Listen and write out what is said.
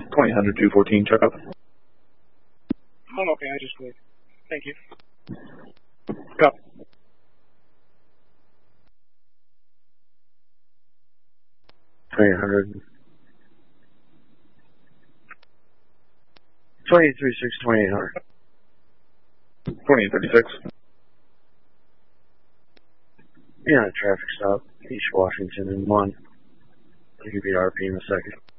2000 214, check up. I'm okay, I just cleared. Thank you. Copy. $2,800. 2836, 2800. 2836. Yeah, traffic stop, East Washington and 1. I'll give you RP in a second.